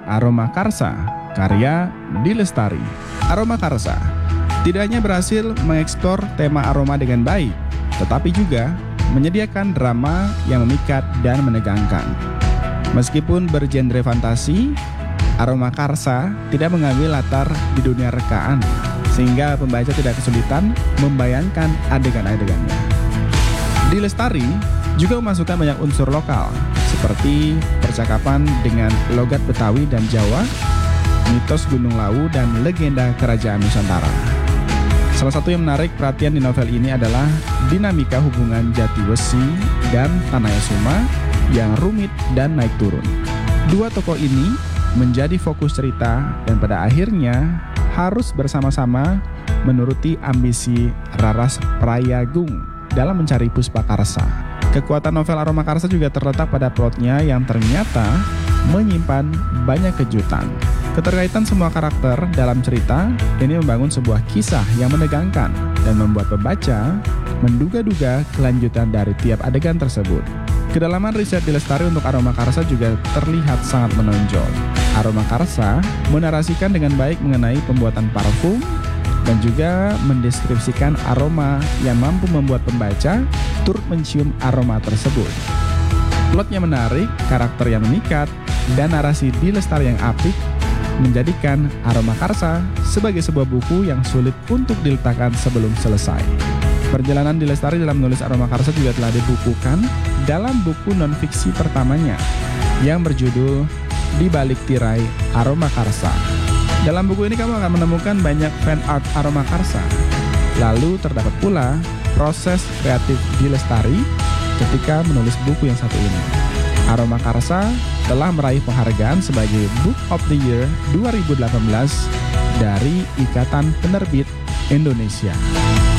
Aroma Karsa, karya Dilestari. Aroma Karsa tidak hanya berhasil mengeksplor tema aroma dengan baik, tetapi juga menyediakan drama yang memikat dan menegangkan. Meskipun bergenre fantasi, Aroma Karsa tidak mengambil latar di dunia rekaan, sehingga pembaca tidak kesulitan membayangkan adegan-adegannya. Dilestari juga memasukkan banyak unsur lokal, seperti percakapan dengan logat Betawi dan Jawa, mitos Gunung Lawu, dan legenda kerajaan Nusantara. Salah satu yang menarik perhatian di novel ini adalah dinamika hubungan Jatiwesi dan Tanayasuma yang rumit dan naik turun. Dua tokoh ini menjadi fokus cerita dan pada akhirnya harus bersama-sama menuruti ambisi Raras Prayagung dalam mencari Puspakarsa. Kekuatan novel Aroma Karsa juga terletak pada plotnya yang ternyata menyimpan banyak kejutan. Keterkaitan semua karakter dalam cerita ini membangun sebuah kisah yang menegangkan dan membuat pembaca menduga-duga kelanjutan dari tiap adegan tersebut. Kedalaman riset Dilestari untuk Aroma Karsa juga terlihat sangat menonjol. Aroma Karsa menarasikan dengan baik mengenai pembuatan parfum dan juga mendeskripsikan aroma yang mampu membuat pembaca turut mencium aroma tersebut. Plotnya menarik, karakter yang memikat, dan narasi Dilestari yang apik menjadikan Aroma Karsa sebagai sebuah buku yang sulit untuk diletakkan sebelum selesai. Perjalanan Dilestari dalam menulis Aroma Karsa juga telah dibukukan dalam buku non-fiksi pertamanya yang berjudul Di Balik Tirai Aroma Karsa. Dalam buku ini kamu akan menemukan banyak fan art Aroma Karsa. Lalu terdapat pula proses kreatif Dilestari ketika menulis buku yang satu ini. Aroma Karsa telah meraih penghargaan sebagai Book of the Year 2018 dari Ikatan Penerbit Indonesia.